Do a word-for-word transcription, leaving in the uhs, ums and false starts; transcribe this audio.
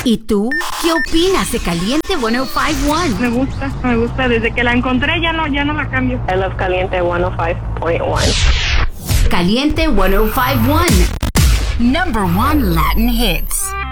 ¿Y tú? ¿Qué opinas de Caliente ciento cinco punto uno? Me gusta, me gusta. Desde que la encontré ya no, ya no la cambio. I love Caliente ciento cinco punto uno. Caliente ciento cinco punto uno. Number one Latin hits.